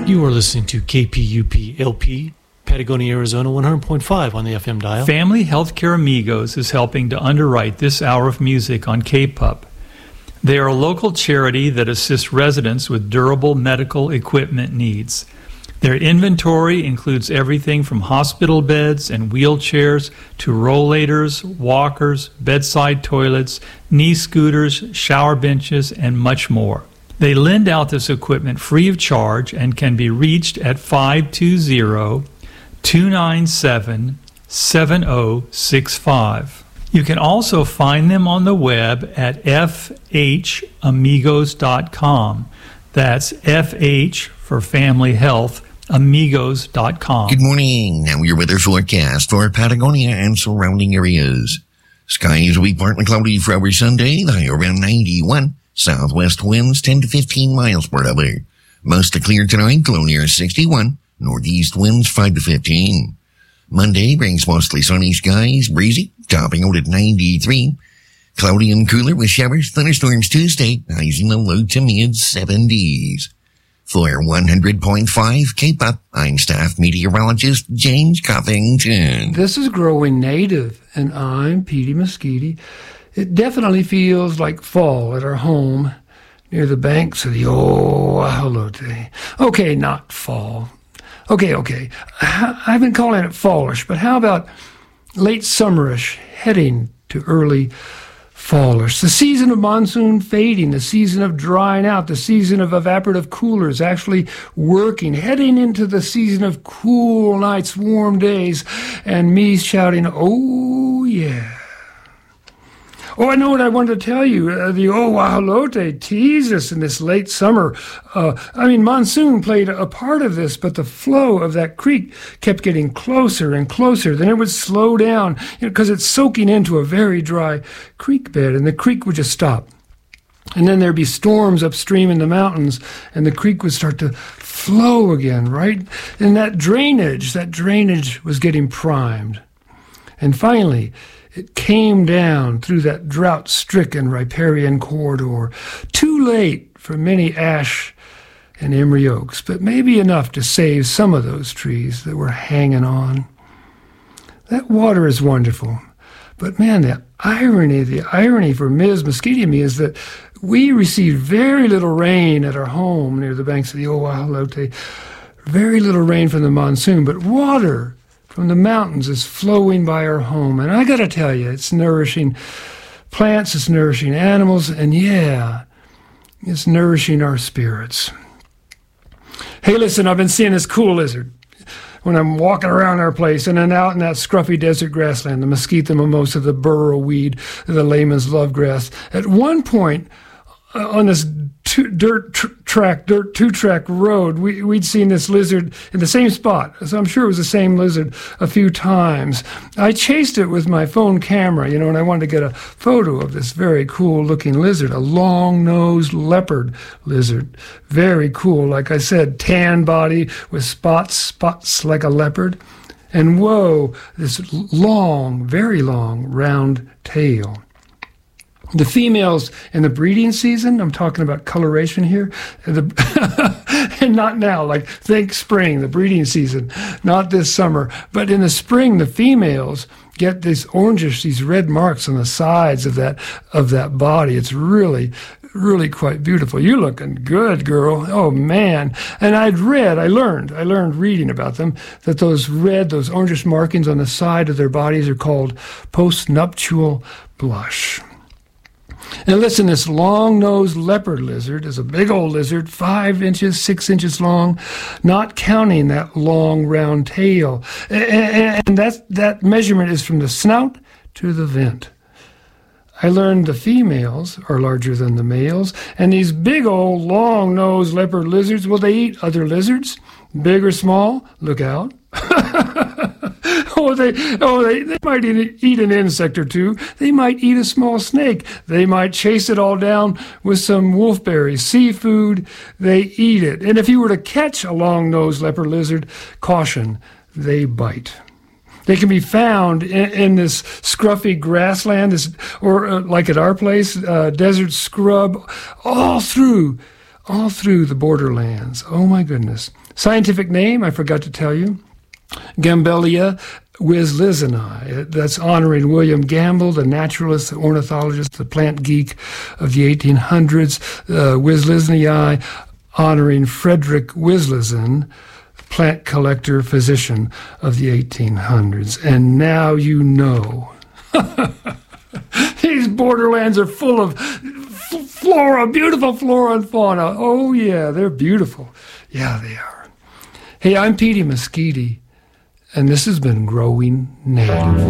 You are listening to KPUP LP, Patagonia, Arizona, 100.5 on the FM dial. Family Healthcare Amigos is helping to underwrite this hour of music on KPUP. They are a local charity that assists residents with durable medical equipment needs. Their inventory includes everything from hospital beds and wheelchairs to rollators, walkers, bedside toilets, knee scooters, shower benches, and much more. They lend out this equipment free of charge and can be reached at 520-297-7065. You can also find them on the web at fhamigos.com. That's FH for Family Health, amigos.com. Good morning. Now your weather forecast for Patagonia and surrounding areas. Skies will be partly cloudy for our Sunday, the high around 91. Southwest winds 10 to 15 miles per hour. Mostly clear tonight, low near 61. Northeast winds 5 to 15. Monday brings mostly sunny skies, breezy, topping out at 93. Cloudy and cooler with showers, thunderstorms Tuesday, highs in the low to mid 70s. For 100.5 KPUP, I'm staff meteorologist James Covington. This is Growing Native, and I'm Petey Mesquite. It definitely feels like fall at our home near the banks of the Oahalote. Okay, not fall. Okay. I've been calling it fallish, but how about late summerish, heading to early fallish? The season of monsoon fading, the season of drying out, the season of evaporative coolers actually working, heading into the season of cool nights, warm days, and me shouting, oh yeah. Oh, I know what I wanted to tell you. The Oahalote teased us in this late summer. Monsoon played a part of this, but the flow of that creek kept getting closer and closer. Then it would slow down because it's soaking into a very dry creek bed, and the creek would just stop. And then there'd be storms upstream in the mountains, and the creek would start to flow again, right? And that drainage was getting primed. And finally, it came down through that drought-stricken riparian corridor, too late for many ash and emery oaks, but maybe enough to save some of those trees that were hanging on. That water is wonderful, but man, the irony for Ms. Mesquite and me is that we received very little rain at our home near the banks of the Oahalote, very little rain from the monsoon, but water from the mountains is flowing by our home. And I got to tell you, it's nourishing plants, it's nourishing animals, and yeah, it's nourishing our spirits. Hey, listen, I've been seeing this cool lizard when I'm walking around our place, and then out in that scruffy desert grassland, the mesquite, the mimosa, the burrow weed, the layman's love grass. At one point on this two-track road, we'd seen this lizard in the same spot. So I'm sure it was the same lizard a few times. I chased it with my phone camera, and I wanted to get a photo of this very cool-looking lizard, a long-nosed leopard lizard. Very cool, like I said, tan body with spots like a leopard. And whoa, this long, very long, round tail. The females in the breeding season, I'm talking about coloration here, and not now, like think spring, the breeding season, not this summer. But in the spring, the females get these orangish, these red marks on the sides of that body. It's really, really quite beautiful. You're looking good, girl. Oh, man. And I learned reading about them, that those orangish markings on the side of their bodies are called postnuptial blush. And listen, this long-nosed leopard lizard is a big old lizard, 5 inches, 6 inches long, not counting that long, round tail. And that measurement is from the snout to the vent. I learned the females are larger than the males, and these big old long-nosed leopard lizards, will they eat other lizards? Big or small? Look out. They might eat an insect or two. They might eat a small snake. They might chase it all down with some wolfberry seafood. They eat it. And if you were to catch a long-nosed leopard lizard, caution, they bite. They can be found in this scruffy grassland, or like at our place, desert scrub, all through all through the borderlands. Oh, my goodness. Scientific name, I forgot to tell you, Gambelia wislizeni. That's honoring William Gamble, the naturalist, the ornithologist, the plant geek of the 1800s. Wislizeni honoring Frederick Wislizon, plant collector, physician of the 1800s. And now you know. These borderlands are full of flora, beautiful flora and fauna. Oh, yeah, they're beautiful. Yeah, they are. Hey, I'm Petey Mesquite, and this has been Growing Native.